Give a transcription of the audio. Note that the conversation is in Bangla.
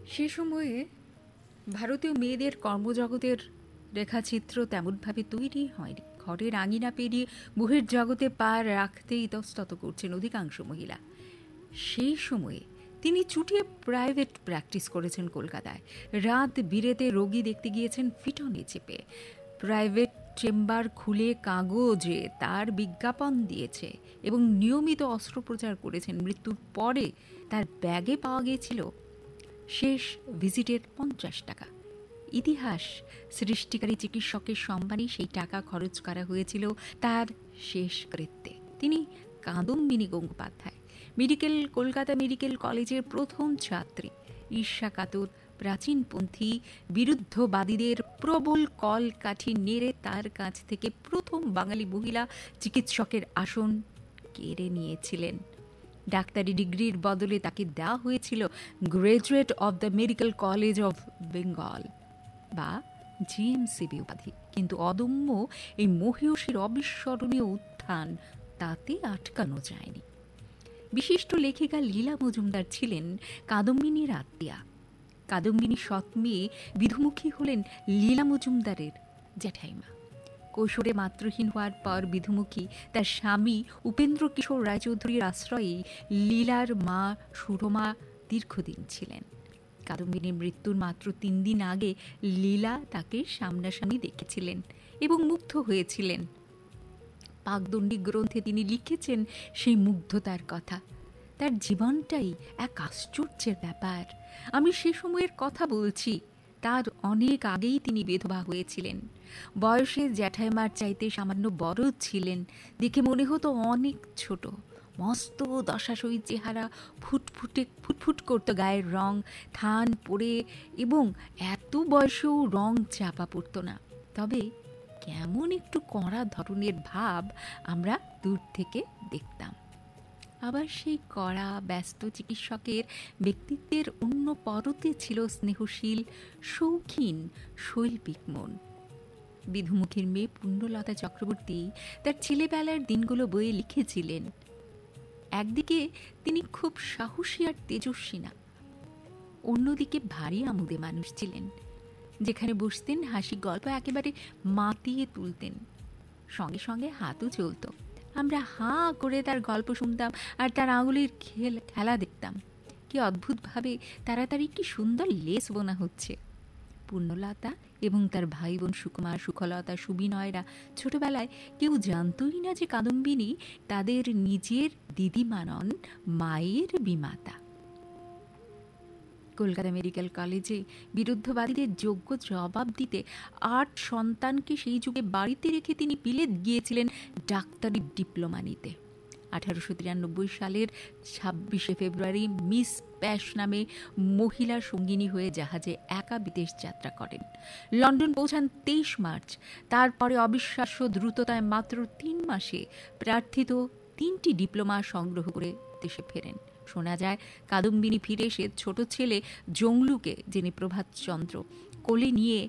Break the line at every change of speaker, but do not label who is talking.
সে সময়ে ভারতীয় মেয়েদের কর্মজগতের রেখাচিত্র তেমনভাবে তৈরি হয়নি। ঘরের আঙিনা পেরিয়ে বহির্জগতে পা রাখতে ইতস্তত করছেন অধিকাংশ মহিলা। সেই সময়ে তিনি চুটিয়ে প্রাইভেট প্র্যাকটিস করেছেন কলকাতায়। রাত বিরেতে রোগী দেখতে গিয়েছেন ফিটনে চেপে। প্রাইভেট চেম্বার খুলে কাগজে তার বিজ্ঞাপন দিয়েছে এবং নিয়মিত অস্ত্রোপচার করেছেন। মৃত্যুর পরে তার ব্যাগে পাওয়া গিয়েছিল শেষ ভিজিটের 50 টাকা। ইতিহাস সৃষ্টিকারী চিকিৎসকের সম্মানে সেই টাকা খরচ করা হয়েছিল তার শেষ কৃত্যে। তিনি কাদম্বিনী গঙ্গোপাধ্যায়, কলকাতা মেডিকেল কলেজের প্রথম ছাত্রী। ঈর্ষা কাতর প্রাচীনপন্থী বিরুদ্ধবাদীদের প্রবল কল কাঠি নেড়ে তার কাছ থেকে প্রথম বাঙালি মহিলা চিকিৎসকের আসন কেড়ে নিয়েছিলেন। ডাক্তারি ডিগ্রির বদলে তাকে দেওয়া হয়েছিল graduate of the medical college of Bengal বা জিএমসিবি উপাধি। কিন্তু অদম্য এই মহীয়সীর অবিস্মরণীয় উত্থান তাতে আটকানো যায়নি। বিশিষ্ট লেখিকা লীলা মজুমদার ছিলেন কাদম্বিনীর আত্মীয়া। কাদম্বিনীর সৎ মেয়ে বিধুমুখী হলেন লীলা মজুমদারের জ্যাঠাইমা। কৈশোরে মাতৃহীন হওয়ার পর বিধুমুখী তার স্বামী উপেন্দ্র কিশোর রায়চৌধুরীর আশ্রয়ে লীলার মা সুরমা দীর্ঘদিন ছিলেন। কাদম্বিনীর মৃত্যুর মাত্র 3 দিন আগে লীলা তাকে সামনাসামনি দেখেছিলেন এবং মুগ্ধ হয়েছিলেন। পাকদণ্ডী গ্রন্থে তিনি লিখেছেন সেই মুগ্ধতার কথা। তার জীবনটাই এক আশ্চর্যের ব্যাপার। আমি সে সময়ের কথা বলছি, তার অনেক আগেই তিনি বিধবা হয়েছিলেন। বয়সে জ্যাঠাইমার চাইতে সামান্য বড় ছিলেন। দেখে মনে হতো অনেক ছোট। মস্ত দশাশয়ী চেহারা, ফুটফুট করত গায়ের রং, থান পড়ে, এবং এত বয়সেও রং চাপা পড়ত না। তবে কেমন একটু কড়া ধরনের ভাব আমরা দূর থেকে দেখতাম। আবার সেই কড়া ব্যস্ত চিকিৎসকের ব্যক্তিত্বের অন্য পরতে ছিল স্নেহশীল, শৌখিন, শৈল্পিক মন। বিধুমুখীর মেয়ে পুণ্যলতা চক্রবর্তী তার ছেলেবেলার দিনগুলো বইয়ে লিখেছিলেন, একদিকে তিনি খুব সাহসী আর তেজস্বী না, অন্যদিকে ভারী আমোদে মানুষ ছিলেন। যেখানে বসতেন হাসি গল্প একেবারে মাতিয়ে তুলতেন। সঙ্গে সঙ্গে হাতও চলত। আমরা হাঁ করে তার গল্প শুনতাম আর তার আঙুলের খেলা দেখতাম। কি অদ্ভুতভাবে তাড়াতাড়ি কি সুন্দর লেস বোনা হচ্ছে। পুণ্যলতা এবং তার ভাই বোন সুকুমার, সুখলতা, সুবিনয়রা ছোটবেলায় কেউ জানতই না যে কাদম্বিনী তাদের নিজের দিদিমা নন, মায়ের বিমাতা। কলকাতা মেডিকেল কলেজে বিরুদ্ধবাদীদের যোগ্য জবাব দিতে 8 সন্তানকে সেই যুগে বাড়িতে রেখে তিনি বিলেত গিয়েছিলেন ডাক্তারি ডিপ্লোমা নিতে। 1893 সালের 26শে ফেব্রুয়ারি মিস প্যাশ নামে মহিলা সঙ্গিনী হয়ে জাহাজে একা বিদেশ যাত্রা করেন। লন্ডন পৌঁছান 23 মার্চ। তারপরে অবিশ্বাস্য দ্রুততায় মাত্র 3 মাসে প্রার্থিত 3টি ডিপ্লোমা সংগ্রহ করে দেশে ফেরেন। শোনা যায় কাদম্বিনী ফিরে এসে ছোট ছেলে জংলুকে, যিনি প্রভাতচন্দ্র, কোলে নিয়ে